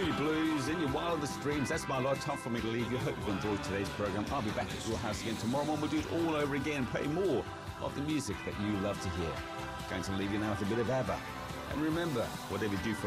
your blues, in your wildest dreams. That's my lot. Time for me to leave you. Hope you've enjoyed today's program. I'll be back at your house again tomorrow morning. We'll do it all over again, play more of the music that you love to hear. Going to leave you now with a bit of ABBA. And remember, whatever you do for